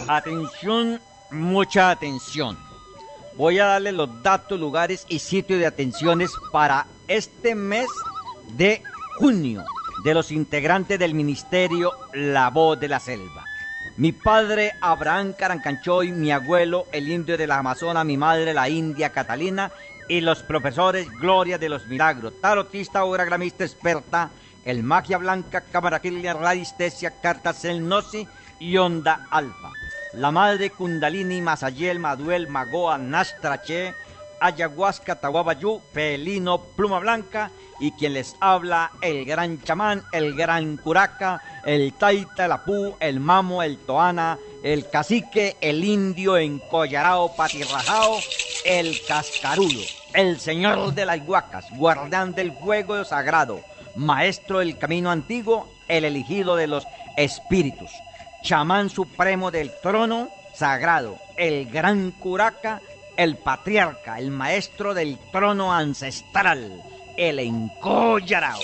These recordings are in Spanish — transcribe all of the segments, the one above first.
Atención, mucha atención. Voy a darle los datos, lugares y sitios de atenciones para este mes de junio de los integrantes del ministerio La Voz de la Selva. Mi padre Abraham Carancanchoy, mi abuelo el indio de la Amazona, mi madre la India Catalina y los profesores Gloria de los Milagros, tarotista, oragramista experta, el Magia Blanca, Cámara Killer, Radiestesia, Cartas El Gnosi y Onda Alfa. La madre Kundalini, Masayel, Maduel, Magoa, Nastrache, Ayahuasca, Tahuabayú, Felino, Pluma Blanca y quien les habla, el gran chamán, el gran curaca, el taita, el apú, el mamo, el toana, el cacique, el indio encollarao, patirrajao, el cascarudo, el señor de las huacas, guardián del fuego sagrado, maestro del camino antiguo, el elegido de los espíritus, chamán supremo del trono sagrado, el gran curaca, el patriarca, el maestro del trono ancestral, el encollarao.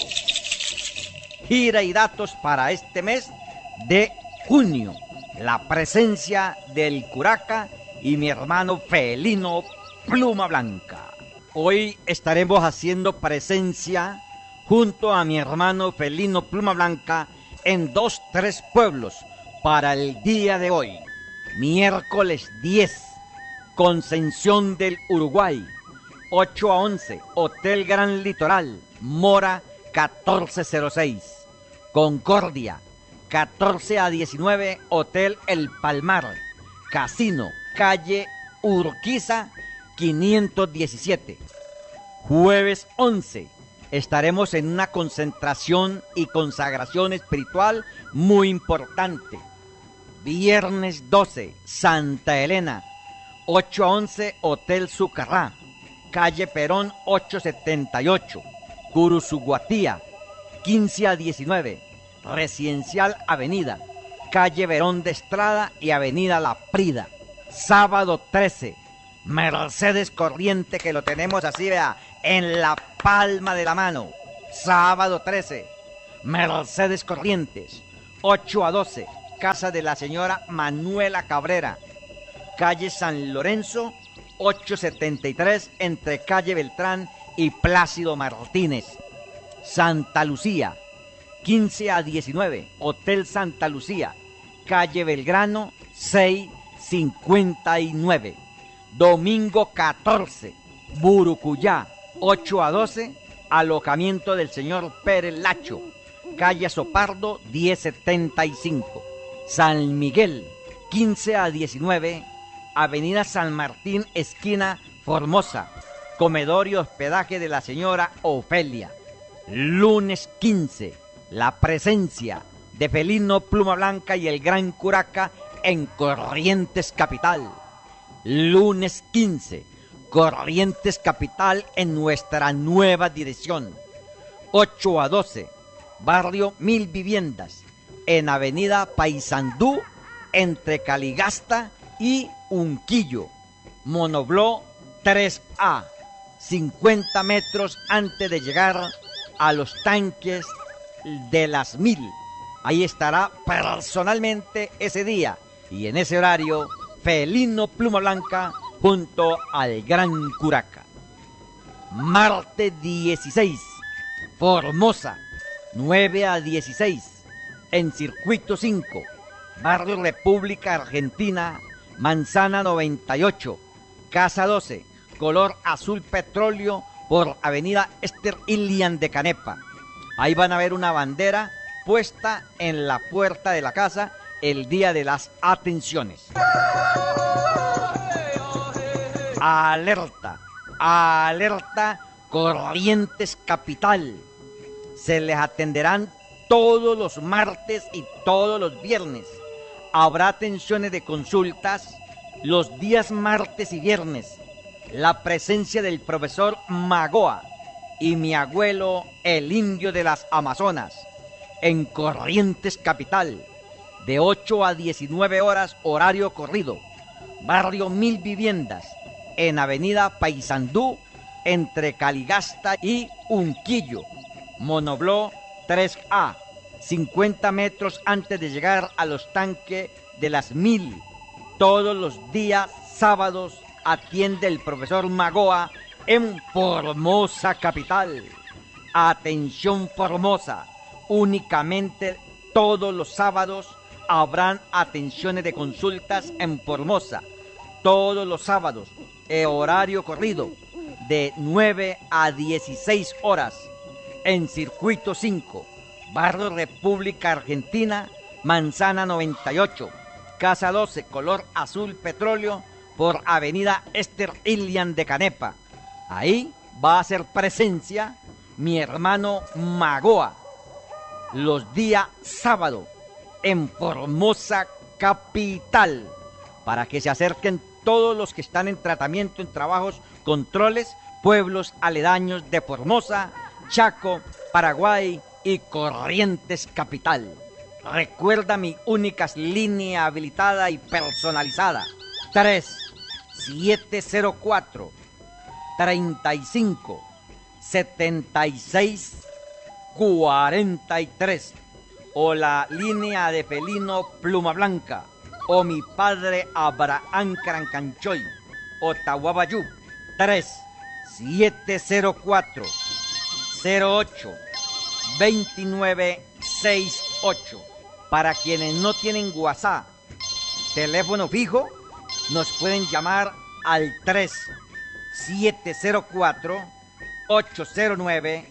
Gira y datos para este mes de junio. La presencia del curaca y mi hermano felino Pluma Blanca. Hoy estaremos haciendo presencia junto a mi hermano felino Pluma Blanca en 3 pueblos para el día de hoy. Miércoles 10. Concepción del Uruguay, 8 a 11, Hotel Gran Litoral, Mora, 1406. Concordia, 14 a 19, Hotel El Palmar, Casino, calle Urquiza, 517. Jueves 11, estaremos en una concentración y consagración espiritual muy importante. Viernes 12, Santa Elena, 8 a 11, Hotel Sucarrá, calle Perón 878, Curuzuguatía, 15 a 19, Residencial Avenida, calle Verón de Estrada y Avenida La Prida. Sábado 13, Mercedes Corriente, que lo tenemos así, vea, en la palma de la mano. Sábado 13, Mercedes Corrientes, 8 a 12, casa de la señora Manuela Cabrera, calle San Lorenzo, 873, entre calle Beltrán y Plácido Martínez. Santa Lucía, 15 a 19, Hotel Santa Lucía, calle Belgrano, 659. Domingo 14, Burucuyá, 8 a 12, alojamiento del señor Pérez Lacho, calle Sopardo, 1075. San Miguel, 15 a 19, Avenida San Martín, esquina Formosa, comedor y hospedaje de la señora Ofelia. Lunes 15, la presencia de felino Pluma Blanca y el gran curaca en Corrientes Capital. Lunes 15, Corrientes Capital en nuestra nueva dirección. 8 a 12, barrio Mil Viviendas, en Avenida Paysandú, entre Caligasta y Unquillo, Monobló 3A, 50 metros antes de llegar a los tanques de las 1000. Ahí estará personalmente ese día y en ese horario felino Pluma Blanca junto al gran curaca. Martes 16, Formosa, 9 a 16, en Circuito 5, barrio República Argentina, Manzana 98, Casa 12, color azul petróleo por Avenida Esther Ilian de Canepa. Ahí van a ver una bandera puesta en la puerta de la casa el día de las atenciones. Alerta, alerta, Corrientes Capital. Se les atenderán todos los martes y todos los viernes. Habrá atenciones de consultas los días martes y viernes. La presencia del profesor Magoa y mi abuelo, el indio de las Amazonas, en Corrientes Capital, de 8 a 19 horas, horario corrido. Barrio Mil Viviendas, en Avenida Paysandú, entre Caligasta y Unquillo, Monobló 3A, 50 metros antes de llegar a los tanques de las 1000. Todos los días sábados atiende el profesor Magoa en Formosa capital. Atención Formosa, únicamente todos los sábados habrán atenciones de consultas en Formosa. Todos los sábados, horario corrido, de 9 a 16 horas, en Circuito 5, Barrio República Argentina, Manzana 98, Casa 12, color azul petróleo, por Avenida Esther Ilian de Canepa. Ahí va a hacer presencia mi hermano Magoa, los días sábado, en Formosa capital, para que se acerquen todos los que están en tratamiento, en trabajos, controles, pueblos aledaños de Formosa, Chaco, Paraguay y Corrientes capital. Recuerda mi única línea habilitada y personalizada, 3704 35 76 43, o la línea de Felino Pluma Blanca, o mi padre Abraham Carancanchoy, o Tahuabayú, 3704 08 2968. Para quienes no tienen WhatsApp, teléfono fijo, nos pueden llamar al 3704 809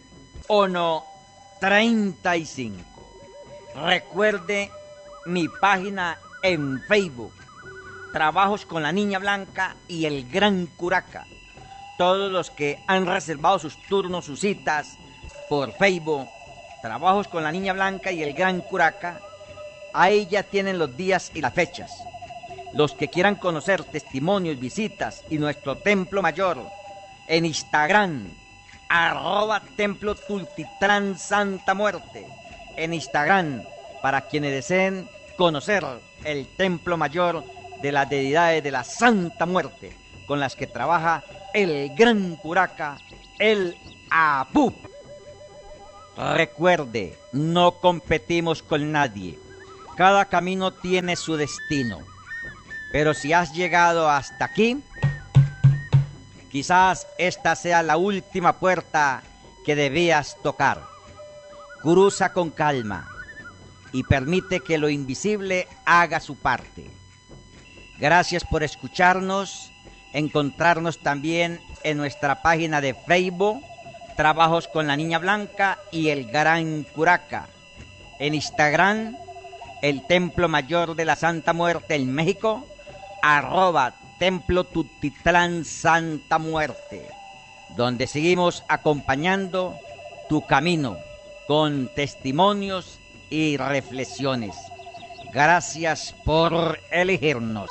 135. Recuerde mi página en Facebook, Trabajos con la Niña Blanca y el Gran Curaca. Todos los que han reservado sus turnos, sus citas por Facebook, Trabajos con la Niña Blanca y el Gran Curaca, ahí ya tienen los días y las fechas. Los que quieran conocer testimonios, visitas y nuestro templo mayor, en Instagram, @Templo Tultitlán Santa Muerte, en Instagram, para quienes deseen conocer el templo mayor de las deidades de la Santa Muerte, con las que trabaja el Gran Curaca, el Apu. Recuerde, no competimos con nadie. Cada camino tiene su destino. Pero si has llegado hasta aquí, quizás esta sea la última puerta que debías tocar. Cruza con calma y permite que lo invisible haga su parte. Gracias por escucharnos, encontrarnos también en nuestra página de Facebook, Trabajos con la Niña Blanca y el Gran Curaca. En Instagram, el Templo Mayor de la Santa Muerte en México, @Templo Tultitlán Santa Muerte, donde seguimos acompañando tu camino con testimonios y reflexiones. Gracias por elegirnos.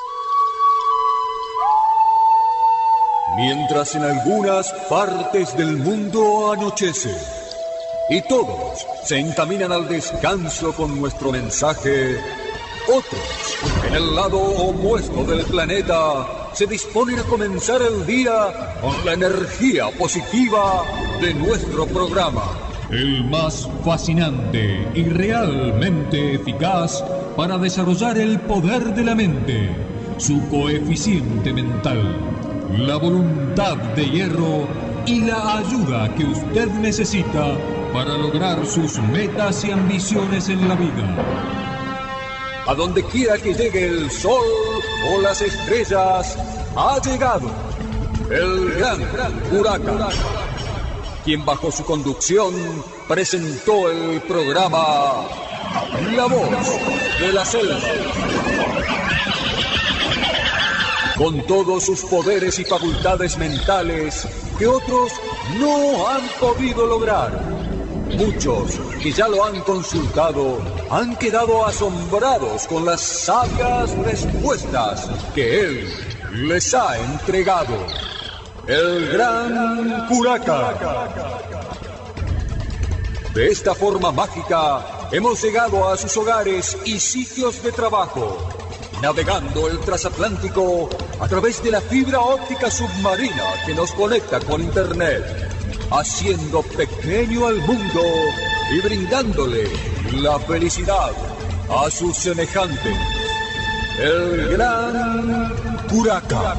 Mientras en algunas partes del mundo anochece y todos se encaminan al descanso con nuestro mensaje, otros, en el lado opuesto del planeta, se disponen a comenzar el día con la energía positiva de nuestro programa. El más fascinante y realmente eficaz para desarrollar el poder de la mente, su coeficiente mental, la voluntad de hierro y la ayuda que usted necesita para lograr sus metas y ambiciones en la vida. A donde quiera que llegue el sol o las estrellas, ha llegado el Gran Curaca, quien bajo su conducción presentó el programa La Voz de la Selva, con todos sus poderes y facultades mentales que otros no han podido lograr. Muchos que ya lo han consultado han quedado asombrados con las sabias respuestas que él les ha entregado. El Gran Curaca. De esta forma mágica hemos llegado a sus hogares y sitios de trabajo, navegando el transatlántico a través de la fibra óptica submarina que nos conecta con Internet, haciendo pequeño al mundo y brindándole la felicidad a sus semejantes. el Gran Curaca.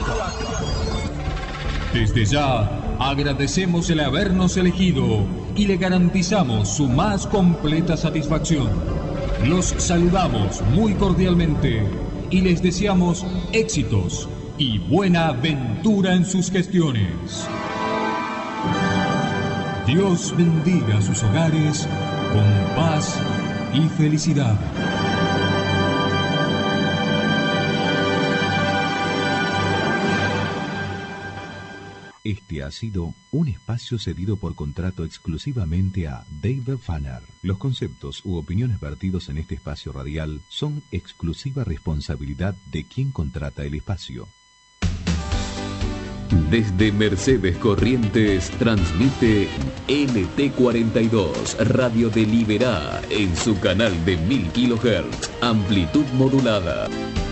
Desde ya agradecemos el habernos elegido y le garantizamos su más completa satisfacción. Los saludamos muy cordialmente y les deseamos éxitos y buena aventura en sus gestiones. Dios bendiga sus hogares con paz y felicidad. Este ha sido un espacio cedido por contrato exclusivamente a David Fanner. Los conceptos u opiniones vertidos en este espacio radial son exclusiva responsabilidad de quien contrata el espacio. Desde Mercedes Corrientes transmite NT42 Radio de Liberá en su canal de 1000 kHz, amplitud modulada.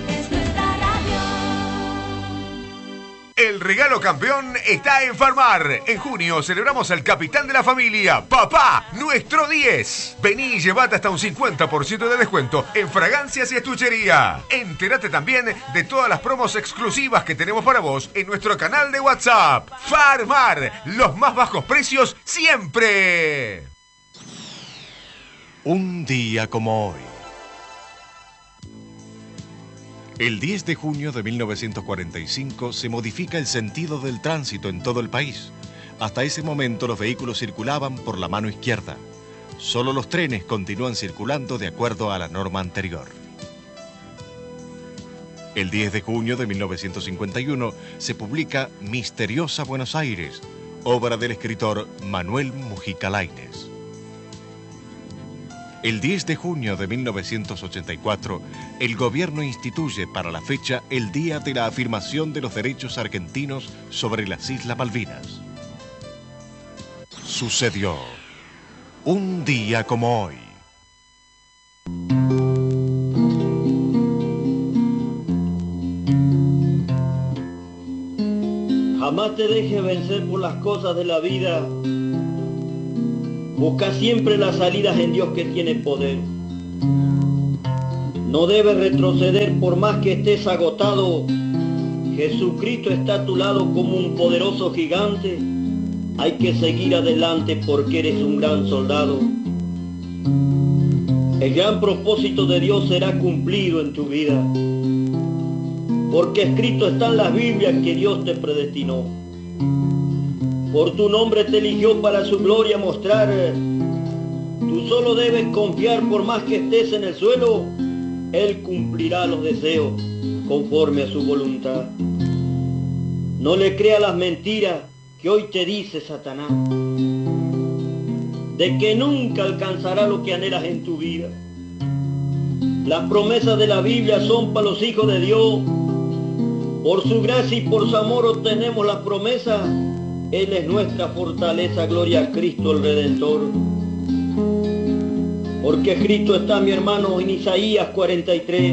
El regalo campeón está en Farmar. En junio celebramos al capitán de la familia, papá, nuestro 10. Vení y llevate hasta un 50% de descuento en fragancias y estuchería. Entérate también de todas las promos exclusivas que tenemos para vos en nuestro canal de WhatsApp. Farmar, los más bajos precios siempre. Un día como hoy. El 10 de junio de 1945 se modifica el sentido del tránsito en todo el país. Hasta ese momento los vehículos circulaban por la mano izquierda. Solo los trenes continúan circulando de acuerdo a la norma anterior. El 10 de junio de 1951 se publica Misteriosa Buenos Aires, obra del escritor Manuel Mujica Lainez. El 10 de junio de 1984, el gobierno instituye para la fecha el Día de la Afirmación de los Derechos Argentinos sobre las Islas Malvinas. Sucedió un día como hoy. Jamás te dejes vencer por las cosas de la vida. Busca siempre las salidas en Dios que tiene poder. No debes retroceder por más que estés agotado. Jesucristo está a tu lado como un poderoso gigante. Hay que seguir adelante porque eres un gran soldado. El gran propósito de Dios será cumplido en tu vida. Porque escrito está en las Biblias que Dios te predestinó. Por tu nombre te eligió para su gloria mostrar. Tú solo debes confiar por más que estés en el suelo. Él cumplirá los deseos conforme a su voluntad. No le creas las mentiras que hoy te dice Satanás. De que nunca alcanzará lo que anhelas en tu vida. Las promesas de la Biblia son para los hijos de Dios. Por su gracia y por su amor obtenemos las promesas. Él es nuestra fortaleza, gloria a Cristo el Redentor. Porque escrito está, mi hermano, en Isaías 43.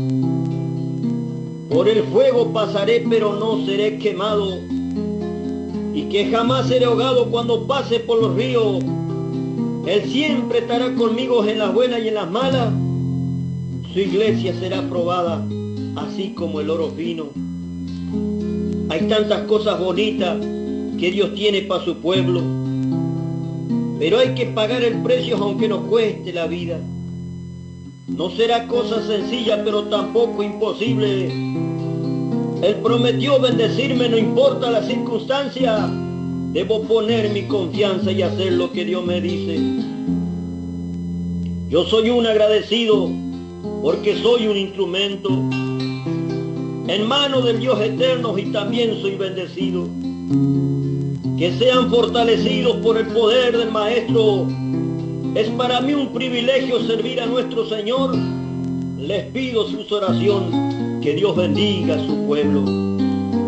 Por el fuego pasaré, pero no seré quemado. Y que jamás seré ahogado cuando pase por los ríos. Él siempre estará conmigo en las buenas y en las malas. Su iglesia será probada, así como el oro fino. Hay tantas cosas bonitas que Dios tiene para su pueblo, pero hay que pagar el precio aunque nos cueste la vida. No será cosa sencilla, pero tampoco imposible. Él prometió bendecirme, no importa la circunstancia. Debo poner mi confianza y hacer lo que Dios me dice. Yo soy un agradecido porque soy un instrumento en manos del Dios eterno y también soy bendecido. Que sean fortalecidos por el poder del Maestro. Es para mí un privilegio servir a nuestro Señor. Les pido su oración, que Dios bendiga a su pueblo.